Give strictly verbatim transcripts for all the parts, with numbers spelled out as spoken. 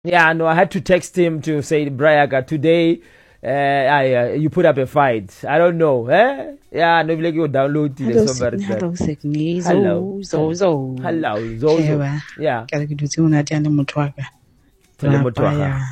Yeah, no, I had to text him to say, Brayaga, today uh, I, uh, you put up a fight. I don't know. Eh? Yeah, no, like you download it. Hello, Sydney. Hello, Sydney. Hello. Zo, zo. Hello, Zozo. Yeah. Ka re ke dutse mona tjana motho wa ka. Tele motho wa ka.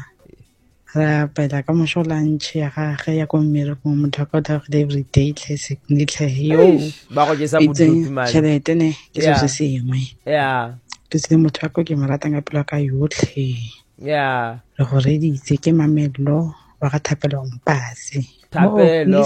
Ra pela ka mosho lunch ya ga ga ya ko mmere ko motho ka tla go every day tle Sydney tle yo. Ba go jesa bodutu man. Tšhelete ne ke se se sengwe. Yeah. Tse motho wa ka ke marata nga pela ka yotlhe. Yeah. Re go reditse ke mamelo wa ga thapelo mpase. Thapelo.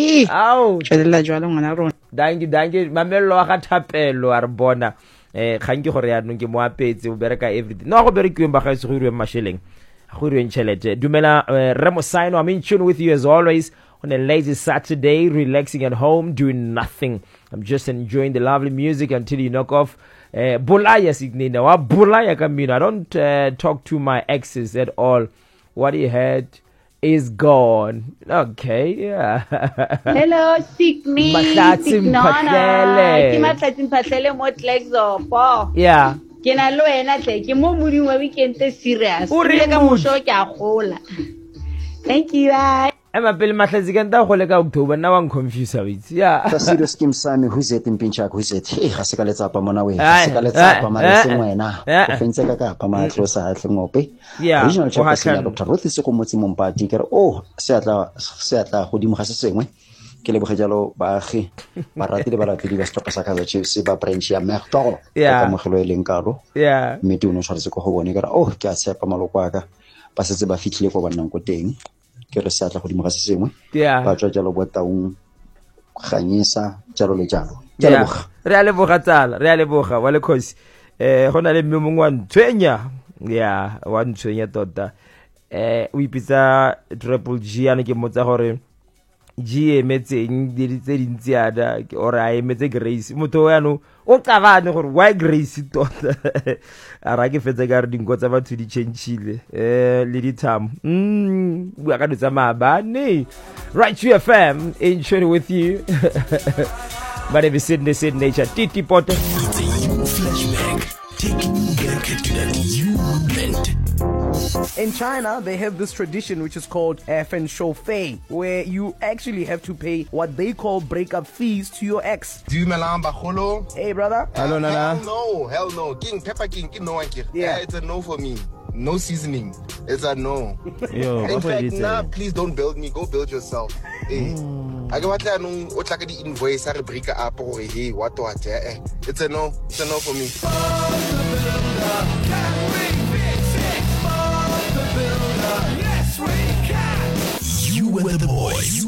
Au. Tšhelela jwalo ngwana rona. Dangi dangi mamelo wa ga thapelo a re bona. Eh khanki gore ya no ke mo apetse o bereka everything. No go berekiweng ba ga se go irwe masheleng. Go irwe ntšhelete. Dumela Remo Signo, I'm in tune with you as always on a lazy Saturday, relaxing at home, doing nothing. I'm just enjoying the lovely music until you knock off. Uh, Bulaya Signina, wa Bulaya Kamino. I don't uh, talk to my exes at all. What he had is gone. Okay, yeah. Hello, Signi. Matlatin Patlele. Ke matlatin Patlele mo Tlexopo. Yeah. Ke na lo ena tle ke mo modi wa weekend te serious. O re ka mosho ke a gola. Thank you. Bye. Ema pele matlhatsi ka nta go le ka October na wa confuse with yeah the serious scheme sami who is it impincha who is it hey ga se ka letsa pa mona we ga se ka letsa pa mara se ngwena go fentse ka ka pa ma tlo sa tle ngope original chapter ya Doctor Ruth se go motse mompati ke re oh se atla se atla go dimo ga se sengwe ke le bogejalo baagi ba ratile ba ratile ba stop sa ka ba Chiefs ba branch ya Mertoro ka mogelo e leng karo yeah mme tuno tshwaretse go go bone ke re oh ke a tshepa maloko aka ba setse ba fitlhile go bannang go teng ke re se atla go dimo ga se sengwe ba tswa jalo bo taung ganyesa jalo le jalo ja re a leboga tsala re a leboga wa le khosi eh gona le mme mongwe wa ntshwenya ya wa ntshwenya tota eh o ipitsa triple G ana ke motsa gore G emetseng di tse dintsi ada ora a emetse Grace motho ya no o tsabane gore why Grace tota ara ke fetsa ka re dingo tsa batho di changile eh le di tham mm bua ka ditsa mabane right to F M in tune with you but if Sydney Sydney nature Titi Potter flashback taking you back to that you moment. In China, they have this tradition which is called Fan Shou Fei, where you actually have to pay what they call breakup fees to your ex. Do you melamba kholo? Hey, brother. Hello, Nana. Hell no, hell no. King Pepper King, no one can. Yeah, it's a no for me. No seasoning. It's a no. Yo, in fact, nah, please don't build me. Go build yourself. Hey. I got that no o tla ka di invoice a re break up gore hey what what eh it's a no it's a no for me. You were the boys.